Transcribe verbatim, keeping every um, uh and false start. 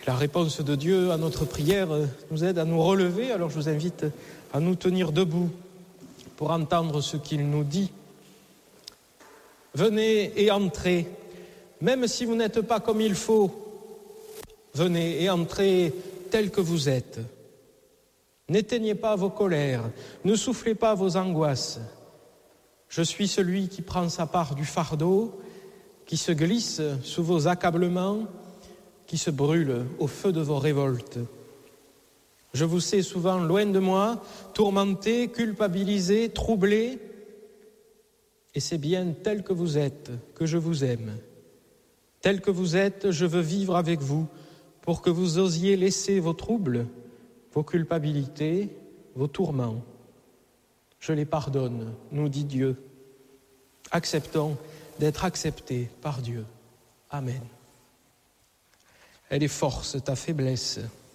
La réponse de Dieu à notre prière nous aide à nous relever, alors je vous invite à nous tenir debout pour entendre ce qu'il nous dit. Venez et entrez, même si vous n'êtes pas comme il faut, venez et entrez tel que vous êtes. N'éteignez pas vos colères, ne soufflez pas vos angoisses. Je suis celui qui prend sa part du fardeau, qui se glisse sous vos accablements, qui se brûle au feu de vos révoltes. Je vous sais souvent loin de moi, tourmenté, culpabilisé, troublé, et c'est bien tel que vous êtes que je vous aime. Tel que vous êtes, je veux vivre avec vous pour que vous osiez laisser vos troubles, vos culpabilités, vos tourments. Je les pardonne, nous dit Dieu. Acceptons d'être acceptés par Dieu. Amen. Elle est force ta faiblesse.